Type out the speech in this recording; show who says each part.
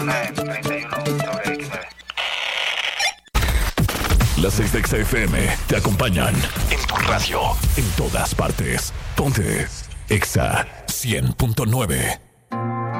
Speaker 1: zona en 31/X9.
Speaker 2: Las 6 de Exa FM te acompañan en tu radio, en todas partes. Ponte Exa 100.9.